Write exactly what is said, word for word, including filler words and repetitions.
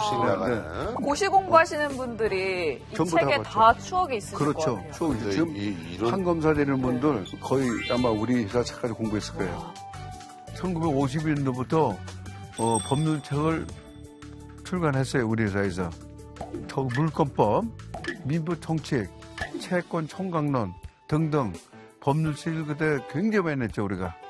열심히 나가네. 고시 공부하시는 분들이 이 전부 책에 다 다, 봤죠. 추억이 있으실 그렇죠. 것 같아요. 추억이 지금 이, 이런... 판검사 되는 분들 거의 아마 우리 회사 책까지 공부했을 거예요. 천구백오십일 년도부터 어, 법률책을 출간했어요. 우리 회사에서. 물권법, 민부통칙, 채권 총각론 등등 법률책을 그때 굉장히 많이 냈죠. 우리가.